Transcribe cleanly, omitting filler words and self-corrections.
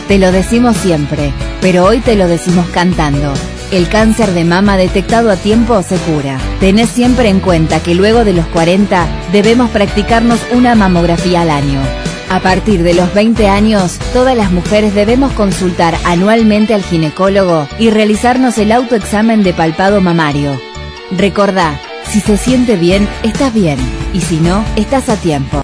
Te lo decimos siempre, pero hoy te lo decimos cantando. El cáncer de mama detectado a tiempo se cura. Tenés siempre en cuenta que luego de los 40 debemos practicarnos una mamografía al año. A partir de los 20 años, todas las mujeres debemos consultar anualmente al ginecólogo y realizarnos el autoexamen de palpado mamario. Recordá, si se siente bien, estás bien, y si no, estás a tiempo.